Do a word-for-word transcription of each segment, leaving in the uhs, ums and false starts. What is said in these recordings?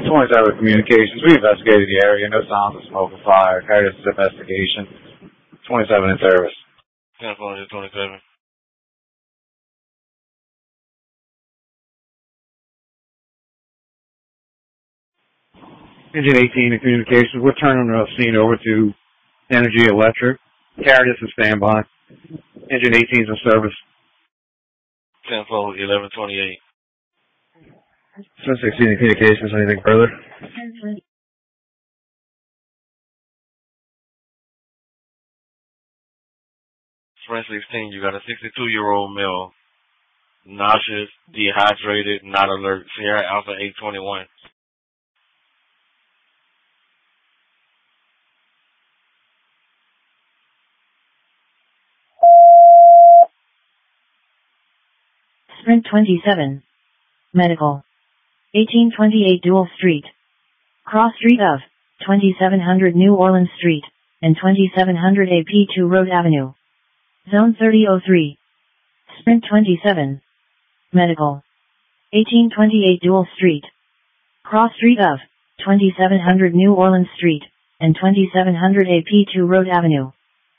twenty-seven Communications. We investigated the area. No signs of smoke or fire. Carried this investigation. twenty-seven in service. ten four twenty-seven. Engine eighteen in Communications. We're turning the scene over to Energy Electric. Carried this in standby. Engine eighteen is in service. ten four eleven twenty-eight. ten sixteen in Communications. Anything further? Sprint sixteen, you got a sixty-two-year-old male. Nauseous, dehydrated, not alert. Sierra Alpha eight twenty-one. Sprint twenty-seven. Medical. eighteen twenty-eight Dual Street. Cross Street of twenty-seven hundred New Orleans Street and twenty-seven hundred A P two Road Avenue. Zone thirty oh three. Sprint twenty-seven. Medical. eighteen twenty-eight Dual Street. Cross Street of twenty-seven hundred New Orleans Street and twenty-seven hundred A P two Road Avenue.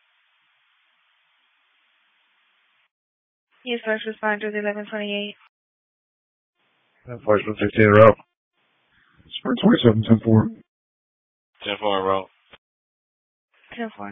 Yes, first responders eleven twenty-eight. Enforcement sixteen in a row. Sprint twenty-seven, ten four. ten four in row. ten four.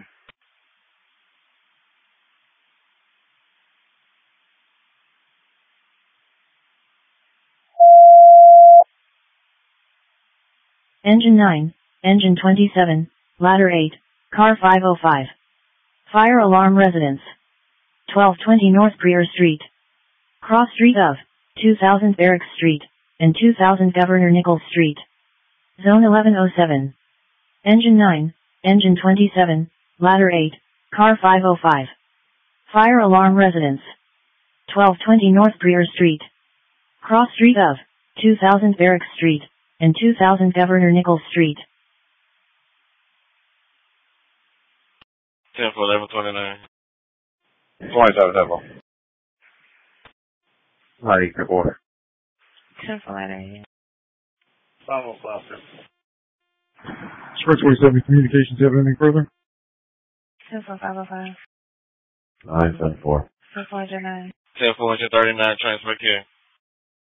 Engine nine, Engine twenty-seven, Ladder eight, Car five oh five. Fire alarm residence. twelve twenty North Prior Street. Cross Street of two thousand Barracks Street and two thousand Governor Nichols Street. Zone eleven oh seven. Engine nine, Engine twenty-seven, Ladder eight, Car five oh five. Fire alarm residence. twelve twenty North Prior Street. Cross Street of two thousand Barracks Street and two thousand Governor Nichols Street. ten four eleven twenty-nine. twenty-seven, ten four. Alright, good order. ten four ladder eight. five oh five. Sprint twenty-seven Communications. Have anything further? ten four five oh five. nine seven four. ten four nine. ten four thirty-nine transfer care.